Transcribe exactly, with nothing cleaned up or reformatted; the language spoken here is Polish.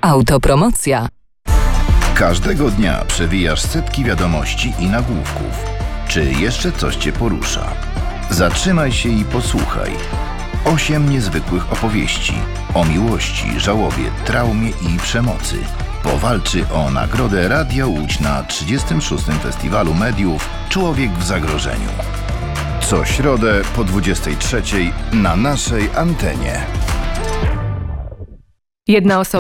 Autopromocja. Każdego dnia przewijasz setki wiadomości i nagłówków. Czy jeszcze coś Cię porusza? Zatrzymaj się i posłuchaj. Osiem niezwykłych opowieści o miłości, żałobie, traumie i przemocy. Powalczy o nagrodę Radia Łódź na trzydziestym szóstym Festiwalu Mediów Człowiek w zagrożeniu. Co środę po dwudziestej trzeciej na naszej antenie. Jedna osoba